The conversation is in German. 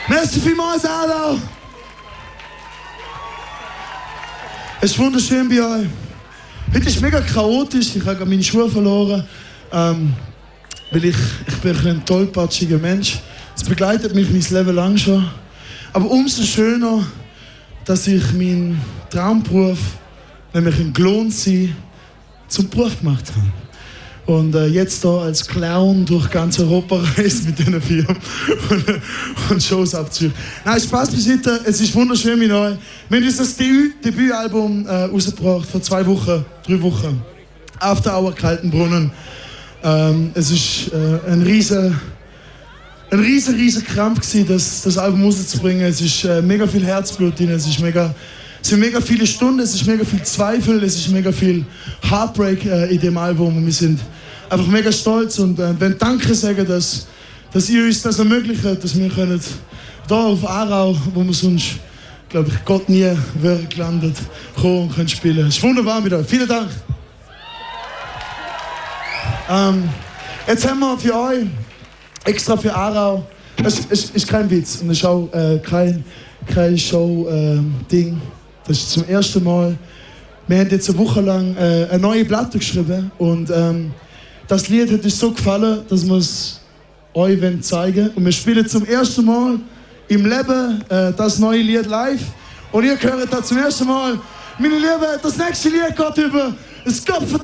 Merci vielmals, Aarau. Es ist wunderschön bei euch. Heute ist mega chaotisch. Ich habe meine Schuhe verloren, weil ich bin ein tollpatschiger Mensch. Das begleitet mich mein Leben lang schon. Aber umso schöner, dass ich meinen Traumberuf, nämlich ein Klon sein, zum Beruf gemacht habe. Und jetzt da als Clown durch ganz Europa reist mit diesen Firmen und Shows abziehe. Nein, Spaß beiseite, es ist wunderschön mit euch. Wir haben uns das Debütalbum rausgebracht vor 3 Wochen. After Hour Kaltenbrunnen. Es ist ein riesen Krampf gewesen, das Album rauszubringen. Es ist mega viel Herzblut drin, es sind mega viele Stunden, es ist mega viel Zweifel, es ist mega viel Heartbreak in dem Album. Und wir sind einfach mega stolz und wollen Danke sagen, dass ihr uns das ermöglicht, dass wir können da auf Aarau, wo wir sonst, glaube ich, Gott nie wäre gelandet, kommen und können spielen. Es ist wunderbar mit euch. Vielen Dank. Jetzt haben wir für euch, extra für Aarau, es ist kein Witz und es ist auch kein Show-Ding. Das ist zum ersten Mal. Wir haben jetzt eine Woche lang eine neue Platte geschrieben und das Lied hat uns so gefallen, dass wir es euch zeigen wollen. Und wir spielen zum ersten Mal im Leben das neue Lied live. Und ihr hört das zum ersten Mal. Meine Lieben, das nächste Lied geht über das Kopf